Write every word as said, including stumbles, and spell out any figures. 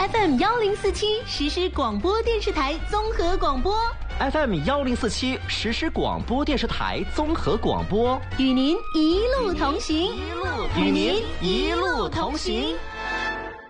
F M 幺零四七实时广播电视台综合广播 ，F M 幺零四七实时广播电视台综合广播， 与您一路同行， 与您一路同行。